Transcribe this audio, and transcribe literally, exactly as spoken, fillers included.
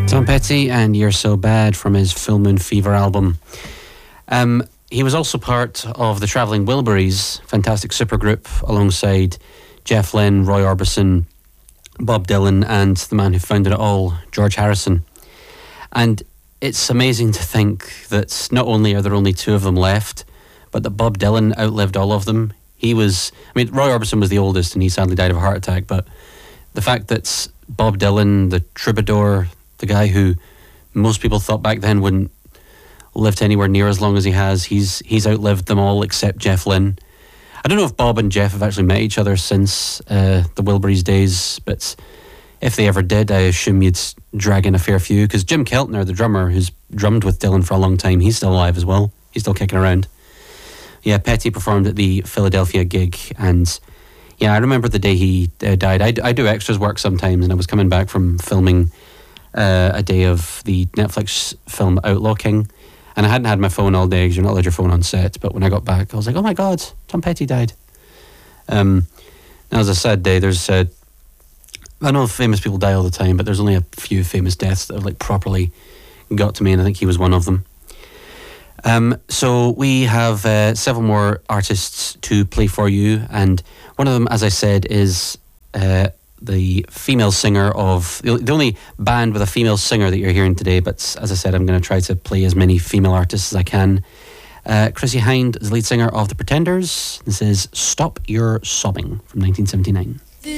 Tom Petty and You're So Bad from his Full Moon Fever album. Um, he was also part of the Travelling Wilburys, fantastic supergroup, alongside Jeff Lynne, Roy Orbison, Bob Dylan, and the man who founded it all, George Harrison. And it's amazing to think that not only are there only two of them left, but that Bob Dylan outlived all of them. He was, I mean, Roy Orbison was the oldest and he sadly died of a heart attack, but the fact that Bob Dylan, the troubadour, the guy who most people thought back then wouldn't live anywhere near as long as he has, he's he's outlived them all except Jeff Lynne. I don't know if Bob and Jeff have actually met each other since uh, the Wilburys days, but if they ever did, I assume you'd drag in a fair few, because Jim Keltner, the drummer who's drummed with Dylan for a long time, he's still alive as well. He's still kicking around. Yeah, Petty performed at the Philadelphia gig, and yeah, I remember the day he uh, died. I, I do extras work sometimes, and I was coming back from filming uh, a day of the Netflix film Outlaw King, and I hadn't had my phone all day because you're not allowed your phone on set, but when I got back I was like, oh my god, Tom Petty died. Um, that was a sad day. There's uh, I know famous people die all the time, but there's only a few famous deaths that have like properly got to me, and I think he was one of them. Um, so we have uh, several more artists to play for you, and one of them, as I said, is uh, the female singer of the only band with a female singer that you're hearing today. But as I said, I'm going to try to play as many female artists as I can. Uh, Chrissie Hynde is the lead singer of The Pretenders. This is Stop Your Sobbing from nineteen seventy-nine.